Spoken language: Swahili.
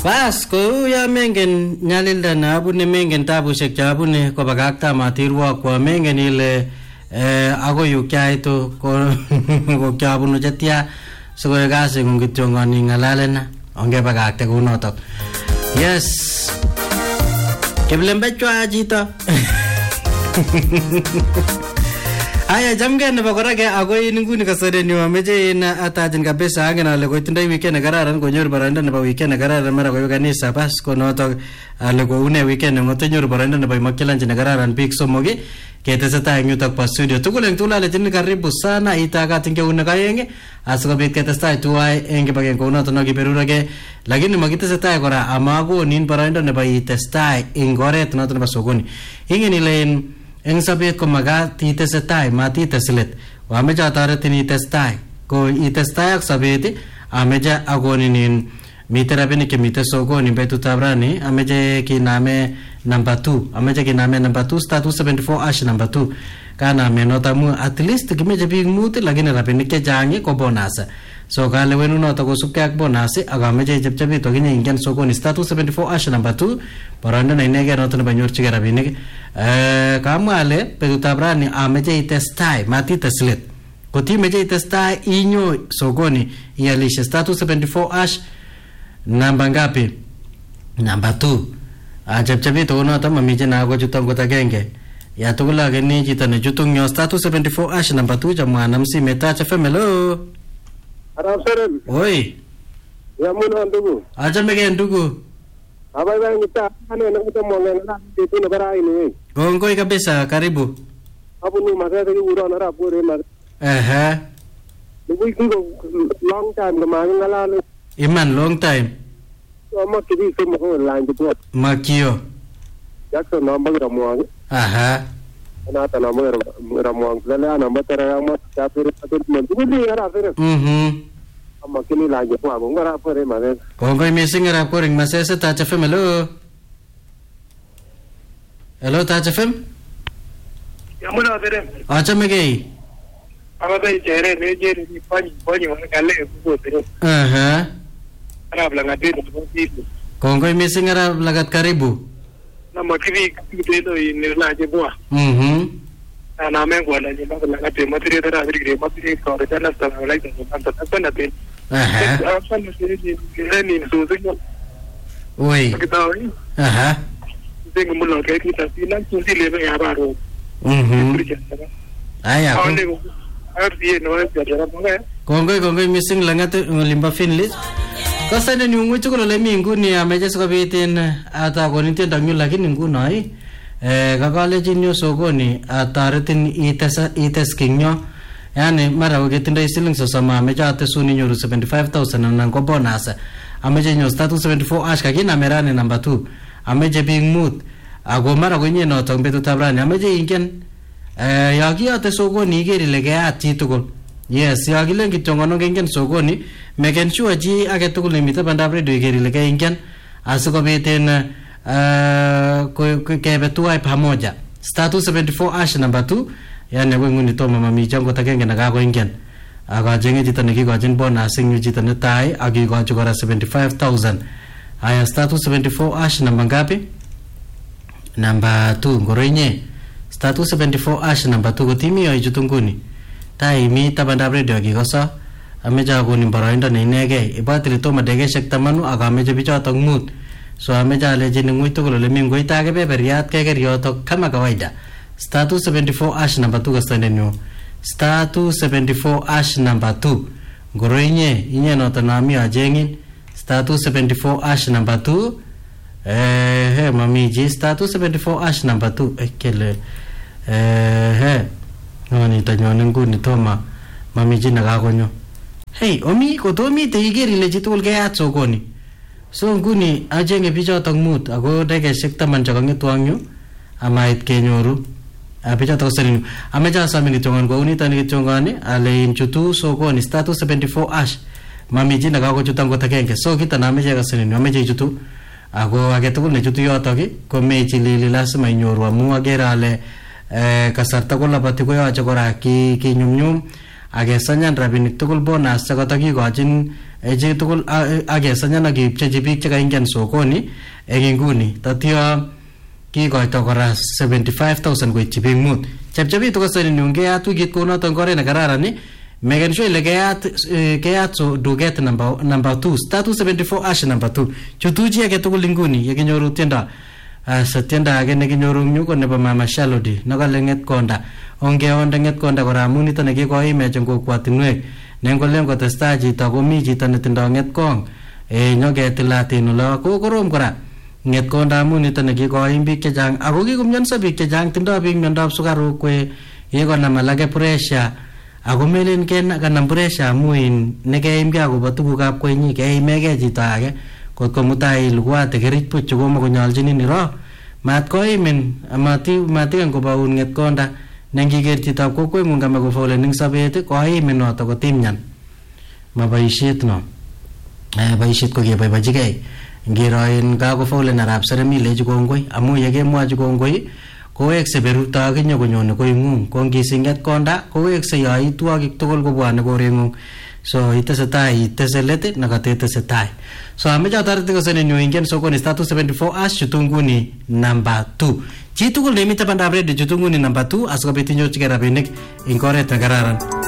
Bas ko ya mengen nyalilda na abune mengen tabushek cha abune ko bagakta matirwa ko mengen ile ago yukyai to ko kyabunu jatia so ko gase ngung kityongani ngalalena onge bagakte ko notok. Yes. Keblembe chwa jito. Aya jamgen nebo kora ke agoi nguni kasare ni wameje na atajin kabisa angena le ko tindai weekend kararan ko nyor baranda nebo weekend kararan mara ko kanisa bas ko noto le ko une weekend ngoto nyor baranda nebo makilanji kararan big somoge ketesata nyutak pa studio tukulen tulale tin karibu sana itaka tinge une kayenge asikobit ketestai tuai enge bagen ko noto nokiberura ke lakini makitesata kora amago nin baranda nebo itestai ingoret noto nebo sokoni ingeni len eng sabet ko magat itesetai matiteslet wameje ataretin itestai ko itestai ak sabet ameje agoninin miterabenik kemite sokoni betutab rani ameje kiname number 2 ameje kiname number 2 status 74 ash number 2 kana menotamu at least kimeje big mut lakini rabenik ke jangi ko bonus so kale wenu no to supke ak bonus agameje jepchebi to kinye ingen sokoni status 74 ash number 2 baranda na inege no to banyor chige rabenik kamwale betutab rani ameje itestai matiteslet koti meje itestai inyo sokoni ialishe status 74 ash namba ngapi namba 2 ajabchabi to no to mamije na go chuton kotagenge ya tugula geni chito ne chutung nyo status 74 ash namba 2 jamwana msimeta cha famelo Arafseren. Oi. Ya muna ndugu. Ajamege ndugu. Abai bai nita ane na kutomonga na kitu na barai ni. Gongoi kabisa karibu. Abu ni magari ni uro na rapure ma. Ndugu kingo long time ke ma ngala. Iman long time. So ma kidi ke mo line tu. Makio. Jakso na magra mo. Na ta na magra mo lele na matara ma ta pere ta ndugu ni Arafseren. Makini line tu abu ngara pore ma. Gongoi missing rapure masese ta cha famelo. Hello ta cha fam. Ya muna tere. Ajamege. Abai chere ne je ni pani ma kale ku tere. Arab langate no situ. Gongoi missing arab lagat karibu. Na makini kitu ni la je bua. Na mengo la je na langate materi tara agri materi ko re tana sta la ita na tana te. Afan ni ni suzu. Oi. Kitawi. Tengo mulo ke kita silang susi le ya baro. Aya. Ardi no es ya ponga. Gongoi missing langate limba finlis. Kasane ni ungu chukolo le mingu ni ameje sokobiten ata konite danyu lakini nguno ai kakale jinyo sokoni ataretin ites kinyo yani mara ukitindai siling sosama ameje atesuni nyoru 75,000 na ko bonus ameje nyo status 74 ash kakina merane number 2 ameje bing mut ago mara konye no tong betutab rani ameje ingen yaki ate sokoni igeri lege ati tugul. Yes, ya gilen kitongono gengen sokoni meken sure ji age tugul limita bandab radio igeri lege ingen asikobiten ko kebe tuai pamoja status 74 ash number 2 yani nguni to mama mi jango tagenge na gago ingen aga jenge jita ne gigojin bonus nyu jita ne tai agi go chukora 75,000 aya status 74 ash number ngapi number 2 ngorenye status 74 ash number 2 gotimi yo jutunguni tai mi tabanda radio gi gosa ameja go ni barainda ne nege ibatri to madege shektamanu aga ameja bicha mut so ameja le jeni ngui to le mingoi ta ge be beriat ke ge to kama kawaida status 74 ash number 2 gastane nyo status 74 ash number 2 goroinye inye no tanami ajengin status 74 ash number 2 mami ji status 74 ash number 2 ekele ngani tanyo nguni toma mami ji nagagonyo hey omi ko to mi te igeri le jitul ge at sokoni so nguni ajenge bichotok mut ago dege sektaman jagange tuangyo amait kenyoru bichotok selinu ameja samini tongon ko unita ni tongane ale inchutu sokoni status 74 ash mami ji nagago chutango takenge so kita na ameja selinu ameja chutu ago age tugul ne chutu yotoki ko mechi lili lasma inyoru amu agera ale kasarta ko labati ko yache kora ki nyumnyum age sanyan rabinik tugul bonus sakata ki gojin che tugul agesanya keipchechi biik chekaingen sokoni inguni tatyo kikoito kora 75,000 koityi biik mut. Chepchebitu kosenyun keyat wikit kounoton ngoret nekararan Megan sure ile keyat so duget number 2 *274 ash number 2 chutuji age tugul inguni yekinyoru tienda tienda age nekinyoru nyu ko nebo Mama Shalodi nokale nget konda onde nget konda kora amun ito nekikoimech eng kokwatinwek nengolen kotestai chito komi chito netindo nget kong nyoketilatin ulo ko korom kora nget konda amun ito nekikoim biik chechang ako kikomionso biik chechang tindo biik miondab sukaruk kwe yekonam alake pressure ako melen kanam pressure amuin nekeimge akobo tugukab kwenyi keimege chito age kotko mutai lukwate kerich puch komakonyolchinin iro mat koimin matikan kobaun nget konda nengiker chitab kokweng'ung kame kofolen ing sobet koimin noto kotimnyan maboisiet no boisiet ko keboibochigei ngiroin kakofolen arap seremilechi kongoi amu yekemwochi kongoi kowekse beruto akinyo konyone koing'ung ko ngisinget konda kowekse yoitwogik tugul kobwane koreng'ung so itesetai itese let nakatetesetai so ameche atoreti kosenenyu ingen sokoni *274 ash chutunguni number 2 chitugul nemite bandab redio chutunguni number 2 asikobit inyorchigei rabinik ing oret nekararan.